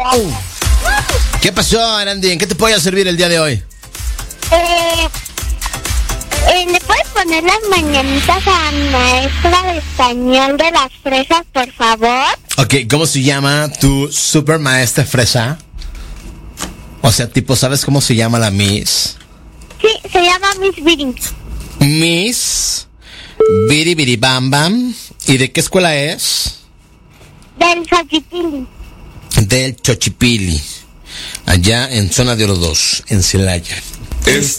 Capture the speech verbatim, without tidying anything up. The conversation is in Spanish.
¿Qué pasó, Arandi? ¿En qué te puedo servir el día de hoy? Eh, eh, ¿Le puedes poner las mañanitas a mi maestra de español de las fresas, por favor? Ok, ¿cómo se llama tu super maestra fresa? O sea, tipo, ¿sabes cómo se llama la Miss? Sí, se llama Miss Biri. Miss Biri Biri Bam Bam. ¿Y de qué escuela es? Del Xochipilli. Del Xochipilli. Allá en zona de Oro dos, en Celaya. Es